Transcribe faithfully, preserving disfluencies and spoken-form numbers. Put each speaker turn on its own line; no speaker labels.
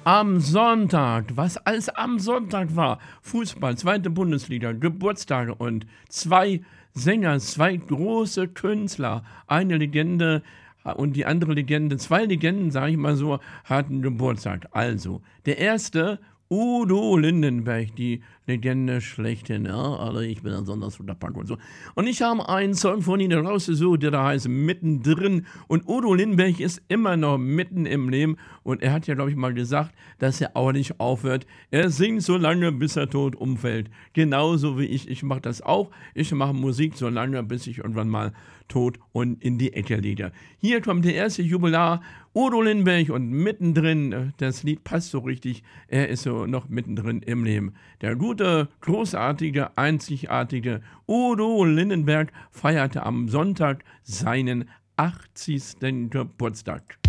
Am Sonntag, was alles am Sonntag war. Fußball, zweite Bundesliga, Geburtstage und zwei Sänger, zwei große Künstler. Eine Legende und die andere Legende, zwei Legenden, sage ich mal so, hatten Geburtstag. Also, der erste, Udo Lindenberg, die Legende schlechthin. Ja, also ich bin ein Sondersunterpack und so. Und ich habe einen Song von ihnen rausgesucht, der da heißt Mittendrin. Und Udo Lindenberg ist immer noch mitten im Leben. Und er hat ja, glaube ich, mal gesagt, dass er auch nicht aufhört. Er singt so lange, bis er tot umfällt. Genauso wie ich. Ich mache das auch. Ich mache Musik so lange, bis ich irgendwann mal tot und in die Ecke liege. Hier kommt der erste Jubilar, Udo Lindenberg, und mittendrin, das Lied passt so richtig, er ist so noch mittendrin im Leben. Der gute, großartige, einzigartige Udo Lindenberg feierte am Sonntag seinen achtzigsten Geburtstag.